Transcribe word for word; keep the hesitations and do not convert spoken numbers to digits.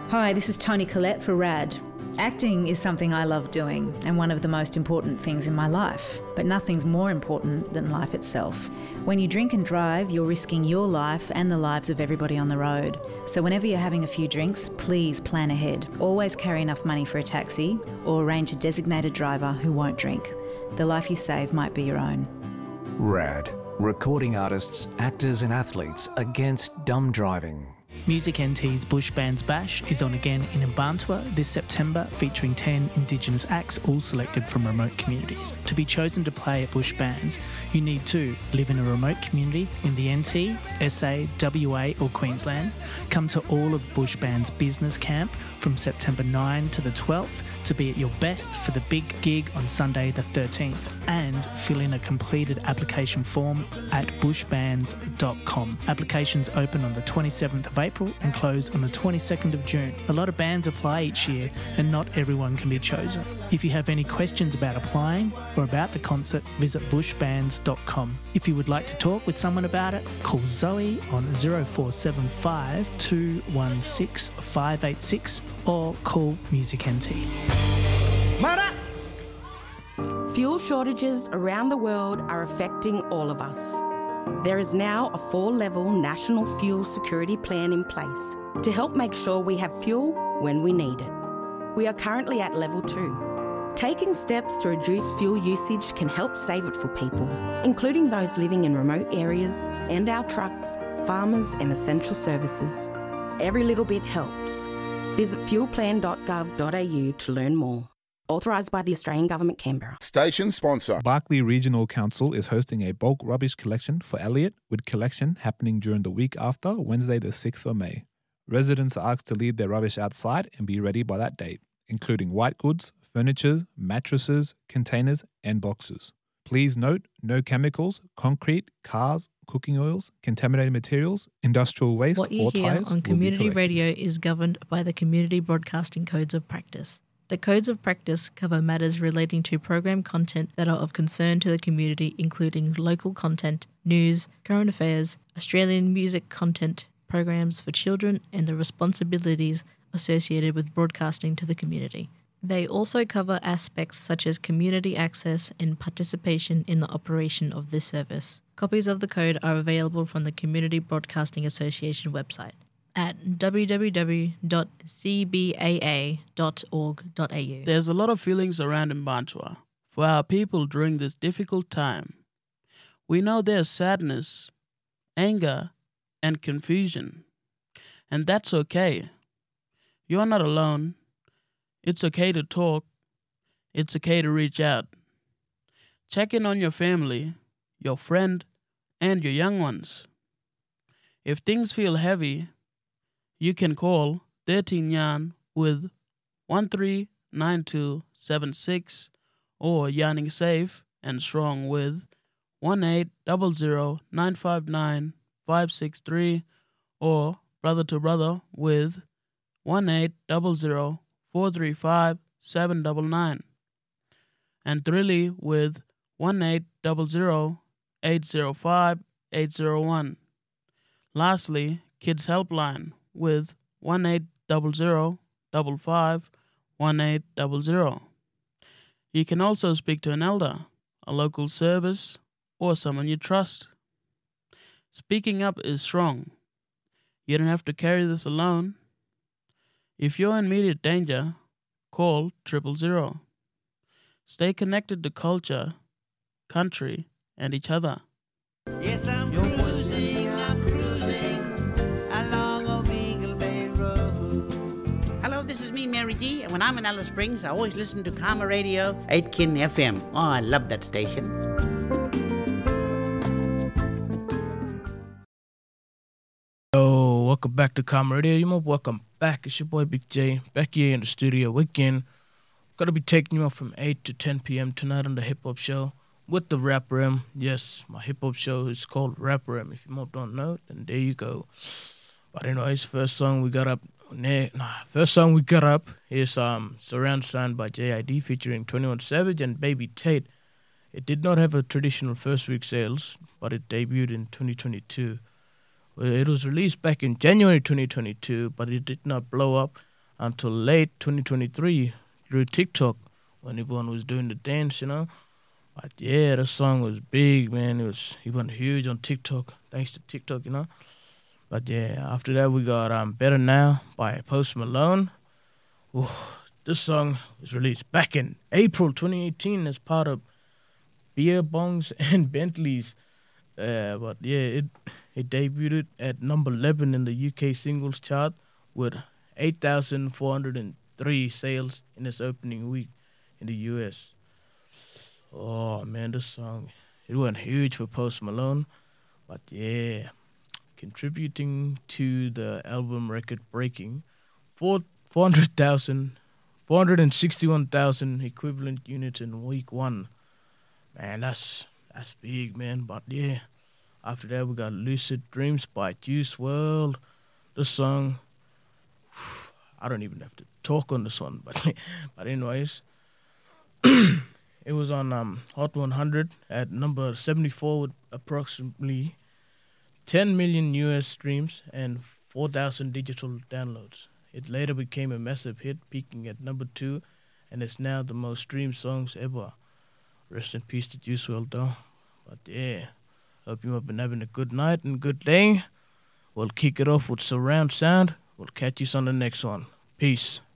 Hi, this is Toni Collette for RAD. Acting is something I love doing and one of the most important things in my life, but nothing's more important than life itself. When you drink and drive, you're risking your life and the lives of everybody on the road. So whenever you're having a few drinks, please plan ahead. Always carry enough money for a taxi or arrange a designated driver who won't drink. The life you save might be your own. RAD, recording artists, actors and athletes against dumb driving. Music N T's Bush Bands Bash is on again in Mbantua this September, featuring ten Indigenous acts, all selected from remote communities. To be chosen to play at Bush Bands, you need to live in a remote community in the N T, S A, W A or Queensland, come to all of Bush Bands Business Camp from September ninth to the twelfth to be at your best for the big gig on Sunday the thirteenth, and fill in a completed application form at bush bands dot com. Applications open on the twenty-seventh of April and close on the twenty-second of June. A lot of bands apply each year and not everyone can be chosen. If you have any questions about applying or about the concert, visit bush bands dot com. If you would like to talk with someone about it, call Zoe on zero four seven five, two one six, five eight six or call Music N T. Fuel shortages around the world are affecting all of us. There is now a four-level national fuel security plan in place to help make sure we have fuel when we need it. We are currently at level two. Taking steps to reduce fuel usage can help save it for people, including those living in remote areas and our trucks, farmers and essential services. Every little bit helps. Visit fuel plan dot gov dot a u to learn more. Authorised by the Australian Government, Canberra. Station sponsor. Barkly Regional Council is hosting a bulk rubbish collection for Elliot, with collection happening during the week after, Wednesday the sixth of May. Residents are asked to leave their rubbish outside and be ready by that date, including white goods, furniture, mattresses, containers and boxes. Please note, no chemicals, concrete, cars, cooking oils, contaminated materials, industrial waste what you or hear tires on community will be radio is governed by the Community Broadcasting Codes of Practice. The Codes of Practice cover matters relating to program content that are of concern to the community, including local content, news, current affairs, Australian music content, programs for children, and the responsibilities associated with broadcasting to the community. They also cover aspects such as community access and participation in the operation of this service. Copies of the code are available from the Community Broadcasting Association website at w w w dot c b a a dot org dot a u. There's a lot of feelings around Mbantua for our people during this difficult time. We know there's sadness, anger, and confusion, and that's okay. You're not alone. It's okay to talk. It's okay to reach out. Check in on your family, your friend, and your young ones. If things feel heavy, you can call thirteen Yarn with one three nine two seven six or Yarning Safe and Strong with one eight zero zero nine five nine five six three or Brother to Brother with one eight zero zero four three five seven nine nine and Thrilly with one eight zero zero eight zero five eight zero one. Lastly, Kids Helpline with one eight zero zero five five one eight zero zero. You can also speak to an elder, a local service, or someone you trust. Speaking up is strong. You don't have to carry this alone. If you're in immediate danger, call triple zero. Stay connected to culture, country, and each other. Yes, I'm Your cruising, I'm cruising along Old Eagle Bay Road. Hello, this is me, Mary D, and when I'm in Alice Springs, I always listen to Karma Radio, Aitken F M. Oh, I love that station. Yo, welcome back to Karma Radio. You know, welcome back. It's your boy Big J, back here in the studio again. Gonna be taking you up from eight to ten p.m. tonight on the Hip Hop Show with the Rap Ram. Yes, my hip hop show is called Rap Ram. If you more don't know, then there you go. But anyways, first song we got up, nah, first song we got up is um Surround Sound by J I D featuring twenty-one Savage and Baby Tate. It did not have a traditional first week sales, but it debuted in twenty twenty-two. It was released back in January twenty twenty-two, but it did not blow up until late twenty twenty-three through TikTok when everyone was doing the dance, you know. But yeah, the song was big, man. It was he went huge on TikTok, thanks to TikTok, you know. But yeah, after that we got um Better Now by Post Malone. Ooh, this song was released back in April twenty eighteen as part of Beer Bongs and Bentleys. Uh, but yeah, it it debuted at number eleven in the U K singles chart with eight thousand four hundred three sales in its opening week in the U S. Oh man, this song, it went huge for Post Malone. But yeah, contributing to the album record breaking four four hundred thousand, four hundred sixty-one thousand equivalent units in week one. Man, that's that's big, man. But yeah, after that we got Lucid Dreams by Juice world. This song, I don't even have to talk on this one, but but anyways, it was on um Hot one hundred at number seventy-four with approximately ten million U S streams and four thousand digital downloads. It later became a massive hit, peaking at number two, and it's now the most streamed songs ever. Rest in peace to Juice world, though. But yeah, hope you have been having a good night and good day. We'll kick it off with surround sound. We'll catch you on the next one. Peace.